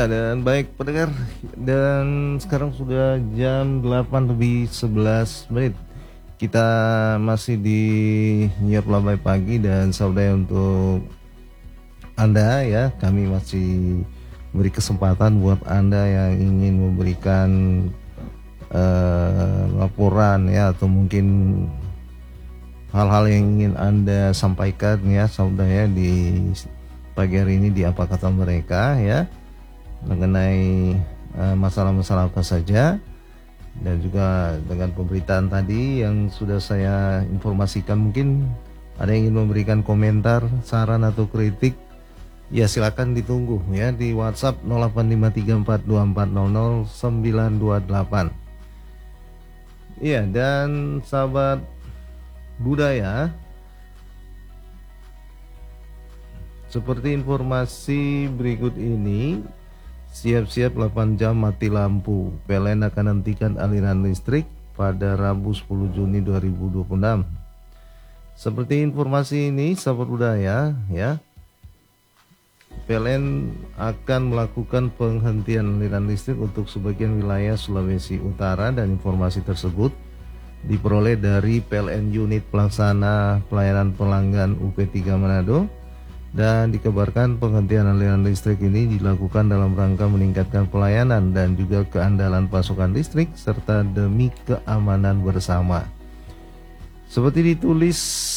Ya, dan baik pendengar, dan sekarang sudah jam 8 lebih 11 menit. Kita masih di Nyiap Labai Pagi, dan saudara, untuk Anda ya, kami masih beri kesempatan buat Anda yang ingin memberikan laporan ya, atau mungkin hal-hal yang ingin Anda sampaikan ya saudara ya, di pagi hari ini, di apa kata mereka ya, mengenai masalah-masalah apa saja, dan juga dengan pemberitaan tadi yang sudah saya informasikan. Mungkin ada yang ingin memberikan komentar, saran atau kritik, ya silakan ditunggu ya di WhatsApp 085342400928. Iya, dan sahabat budaya, seperti informasi berikut ini, siap-siap 8 jam mati lampu. PLN akan hentikan aliran listrik pada Rabu 10 Juni 2026. Seperti informasi ini, sahabat budaya ya, PLN akan melakukan penghentian aliran listrik untuk sebagian wilayah Sulawesi Utara, dan informasi tersebut diperoleh dari PLN Unit Pelaksana Pelayanan Pelanggan UP3 Manado. Dan dikabarkan penghentian aliran listrik ini dilakukan dalam rangka meningkatkan pelayanan dan juga keandalan pasokan listrik, serta demi keamanan bersama. Seperti ditulis